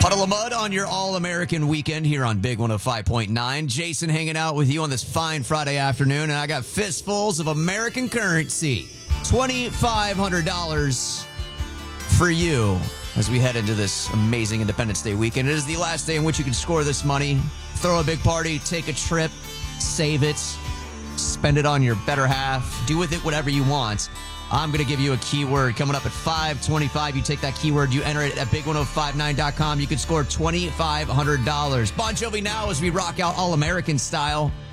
Puddle of Mud on your All-American weekend here on Big 105.9. Jason hanging out with you on this fine Friday afternoon, and I got fistfuls of American currency. $2,500 for you as we head into this amazing Independence Day weekend. It is the last day in which you can score this money, throw a big party, take a trip, save it, spend it on your better half, do with it whatever you want. I'm going to give you a keyword coming up at 5:25. You take that keyword, you enter it at big1059.com. You can score $2,500. Bon Jovi now as we rock out All-American style.